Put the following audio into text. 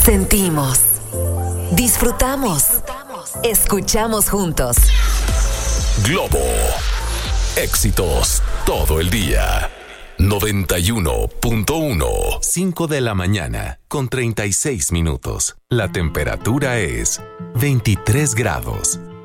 Sentimos, disfrutamos, escuchamos juntos. Globo. Éxitos todo el día. 91.1. 5 de la mañana con 36 minutos. La temperatura es 23 grados.